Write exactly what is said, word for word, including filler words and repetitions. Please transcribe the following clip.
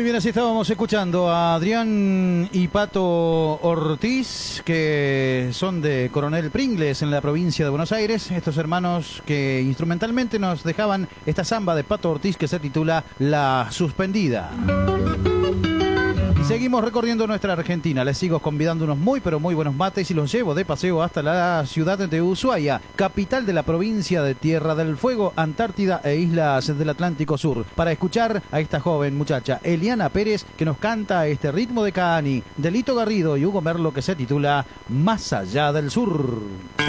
bien, así estábamos escuchando a Adrián y Pato Ortiz, que son de Coronel Pringles en la provincia de Buenos Aires. Estos hermanos que instrumentalmente nos dejaban esta samba de Pato Ortiz que se titula La Suspendida. Y seguimos recorriendo nuestra Argentina. Les sigo convidando unos muy pero muy buenos mates y los llevo de paseo hasta la ciudad de Ushuaia, capital de la provincia de Tierra del Fuego, Antártida e islas del Atlántico Sur, para escuchar a esta joven muchacha, Eliana Pérez, que nos canta este ritmo de Cani, de Lito Garrido y Hugo Merlo, que se titula Más allá del sur.